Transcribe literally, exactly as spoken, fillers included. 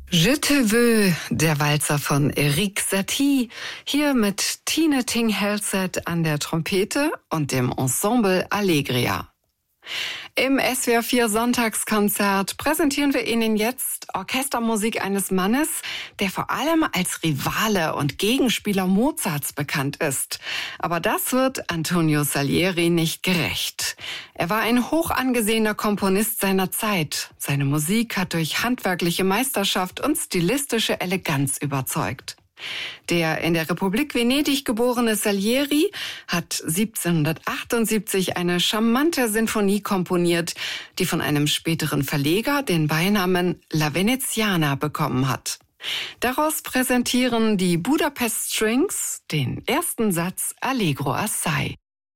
Je te veux, der Walzer von Erik Satie, hier mit Tine Ting-Helseth an der Trompete und dem Ensemble Allegria. Im S W R vier Sonntagskonzert präsentieren wir Ihnen jetzt Orchestermusik eines Mannes, der vor allem als Rivale und Gegenspieler Mozarts bekannt ist. Aber das wird Antonio Salieri nicht gerecht. Er war ein hoch angesehener Komponist seiner Zeit. Seine Musik hat durch handwerkliche Meisterschaft und stilistische Eleganz überzeugt. Der in der Republik Venedig geborene Salieri hat siebzehnhundertachtundsiebzig eine charmante Sinfonie komponiert, die von einem späteren Verleger den Beinamen La Veneziana bekommen hat. Daraus präsentieren die Budapest Strings den ersten Satz Allegro assai.